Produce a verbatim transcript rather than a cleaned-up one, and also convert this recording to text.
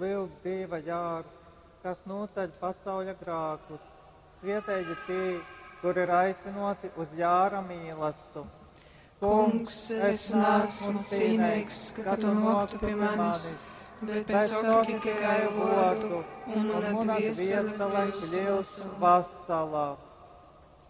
vilkt Dieva jārs, kas notaļ pasauļa grākus. Svietēji tie, kur ir aicinoti uz jāra mīlestību. Kungs, es neesmu cienīgs, ka tu noktu pie manis, bet saki tikai vārdu, un mana dvēsele kļūs vasarā.